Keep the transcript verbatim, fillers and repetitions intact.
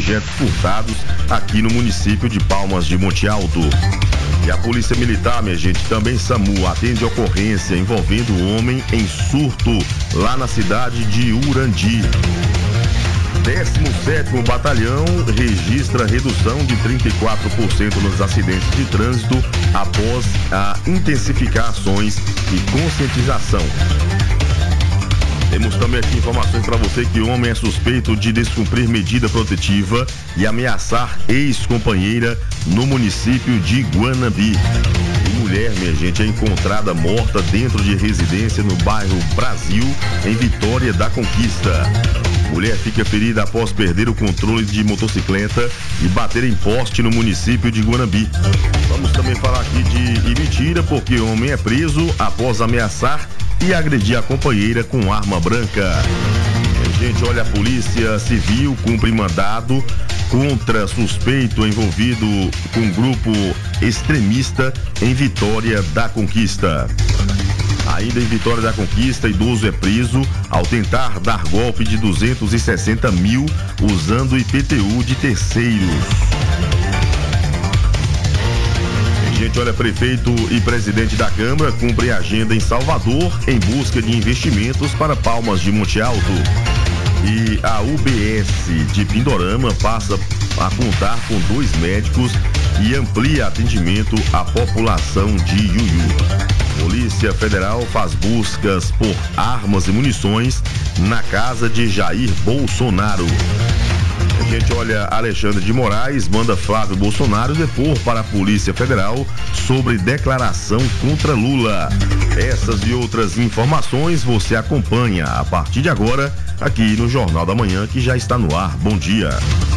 objetos furtados aqui no município de Palmas de Monte Alto. E a Polícia Militar, minha gente, também SAMU, atende ocorrência envolvendo homem em surto lá na cidade de Urandi. décimo sétimo Batalhão registra redução de trinta e quatro por cento nos acidentes de trânsito após a intensificar ações e conscientização. Temos também aqui informações para você que homem é suspeito de descumprir medida protetiva e ameaçar ex-companheira no município de Guanambi. E mulher, minha gente, é encontrada morta dentro de residência no bairro Brasil, em Vitória da Conquista. Mulher fica ferida após perder o controle de motocicleta e bater em poste no município de Guanambi. Vamos também falar aqui de Ibitinga, porque homem é preso após ameaçar e agredir a companheira com arma branca. Gente, olha, a Polícia Civil cumpre mandado contra suspeito envolvido com grupo extremista em Vitória da Conquista. Ainda em Vitória da Conquista, idoso é preso ao tentar dar golpe de duzentos e sessenta mil usando I P T U de terceiros. Gente, olha, prefeito e presidente da Câmara cumprem agenda em Salvador em busca de investimentos para Palmas de Monte Alto. E a U B S de Pindorama passa a contar com dois médicos e amplia atendimento à população de Iuiú. Polícia Federal faz buscas por armas e munições na casa de Jair Bolsonaro. Gente, olha, Alexandre de Moraes manda Flávio Bolsonaro depor para a Polícia Federal sobre declaração contra Lula. Essas e outras informações você acompanha a partir de agora aqui no Jornal da Manhã, que já está no ar. Bom dia.